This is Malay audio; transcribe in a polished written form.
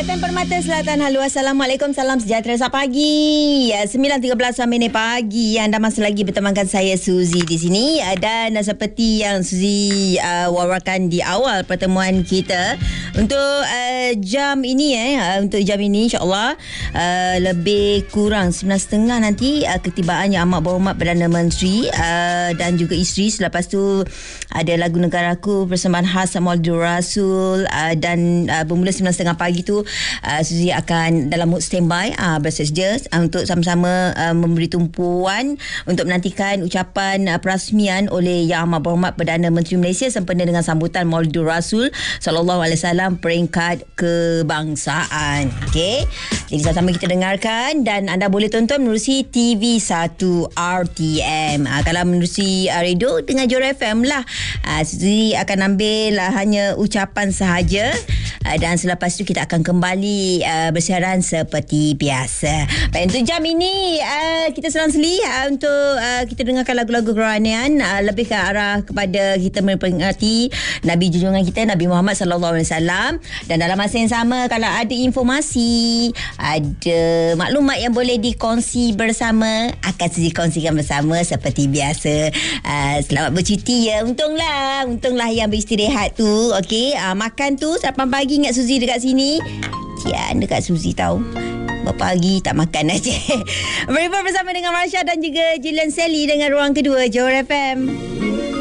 FM Permata Selatan. Halo, Assalamualaikum. Salam sejahtera. Selamat pagi. 9.13 minit pagi. Anda masih lagi bertemankan saya, Suzy, di sini. Dan seperti yang Suzy wawarkan di awal pertemuan kita, untuk jam ini untuk jam ini insyaAllah lebih kurang 9.30 nanti ketibaan Yang Amat Berhormat Perdana Menteri dan juga isteri. Selepas tu ada lagu Negaraku, persembahan khas Maulidur Rasul, dan bermula 9.30 pagi tu Suzy akan dalam mood standby bersedia untuk sama-sama memberi tumpuan untuk menantikan ucapan perasmian oleh Yang Amat Berhormat Perdana Menteri Malaysia sempena dengan sambutan Maulidur Rasul sallallahu alaihi wasallam peringkat kebangsaan. Okey. Jadi sama-sama kita dengarkan dan anda boleh tonton menerusi TV1 RTM. Kalau menerusi radio dengan Jor FM lah. Suzy akan ambil hanya ucapan sahaja. Dan selepas itu kita akan kembali bersiaran seperti biasa. Baik, untuk jam ini kita selang-seli untuk kita dengarkan lagu-lagu kerohanian, lebih ke arah kepada kita memperingati Nabi junjungan kita Nabi Muhammad sallallahu alaihi wasallam. Dan dalam masa yang sama, kalau ada informasi, ada maklumat yang boleh dikongsi bersama, akan Suzy kongsikan bersama seperti biasa. Selamat bercuti ya. Untunglah yang beristirahat tu. Okey, makan tu sarapan pagi. Ingat Suzy dekat sini. Tian dekat Suzy tahu. Pagi tak makan aja. Berjumpa bersama dengan Marsha dan juga Jillian Sally dengan Ruang Kedua Johor FM.